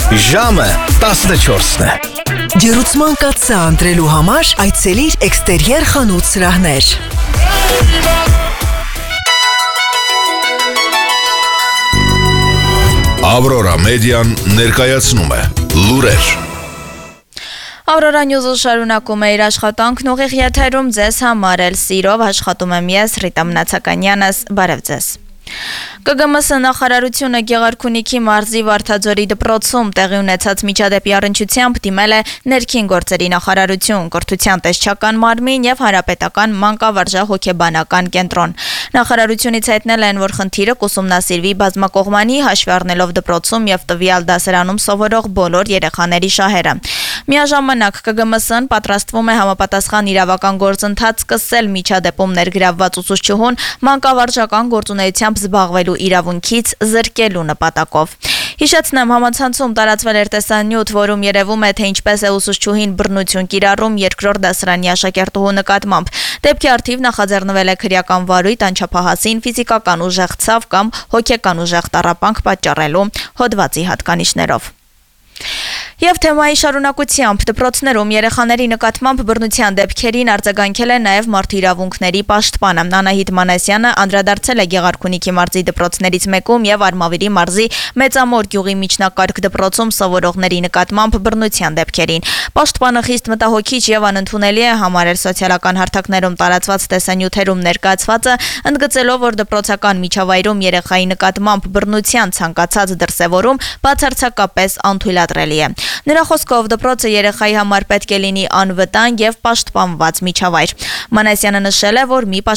Ժամը 14-ն է։ Ջերուցման կաթսա ընտրելու համար այցելիր Էքստերիեր խանութ սրահներ։ Ավրորա մեդիան ներկայացնում է լուրեր։ Ավրորա Նյուզը շարունակում է իր աշխատանքն ուղիղ եթերում ձեզ համար էլ սիրով աշխատում եմ ես Ռիտա Մնացականյանս, բարև ձեզ։ ԿԳՄՍ նախարարությունը Գեղարքունիքի մարզի Վարդաձորի դպրոցում տեղի ունեցած միջադեպի առնչությամբ դիմել է ներքին գործերի նախարարություն, կրթության տեսչական մարմին եւ հանրապետական մանկավարժա հոգեբանական կենտրոն։ Նախարարությունից հայտնել են, որ խնդիրը կուսումնասիրվի բազմակողմանի հաշվի առնելով դպրոցում եւ տվյալ դասարանում սովորող բոլոր երեխաների շահերը։ Միաժամանակ ԿԳՄՍ-ն պատրաստվում է համապատասխան իրավական գործընթաց սկսել միջադեպում ներգրավված ուսուցչուհուն մանկավարժական գործունեությամբ զբաղվելու իրավունքից զրկելու նպատակով։ Հիշեցնեմ, համացանցում տարածվել էր տեսանյութ, որում երևում է, թե ինչպես է ուսուցչուհին բռնություն կիրառում երկրորդ դասարանի աշակերտուհու նկատմամբ։ Դեպքի առթիվ նախաձեռնվել է քրեական վարույթ անչափահասին ֆիզիկական ուժեղ ցավ կամ հոգեկան ուժեղ տառապանք պատճառելու հոդվածի հատկանիշներով։ Եվ թեմայի շարունակությամբ դպրոցներում երեխաների նկատմամբ բռնության դեպքերին արձագանքել է նաև մարդու իրավունքների պաշտպանը։ Անահիտ Մանասյանը անդրադարձել է Գեղարքունիքի մարզի դպրոցներից մեկում եւ Արմավիրի մարզի Մեծամոր գյուղի միջնակարգ դպրոցում սովորողների նկատմամբ բռնության դեպքերին։ Պաշտպանը խիստ մտահոգիչ եւ անընդունելի է համարել սոցիալական հարթակներում տարածված տեսանյութերում ներկայացվածը, ընդգծելով, որ դպրոցական միջավայրում երեխայի նկատմամբ բռնության ցանկացած դրսևորում բացարձակապես անթույլատրելի է։ Նրա խոսքով դպրոցը երեխայի համար պետք է լինի անվտանգ եւ պաշտպանված միջավայր։ Մանասյանը նշել է, որ մի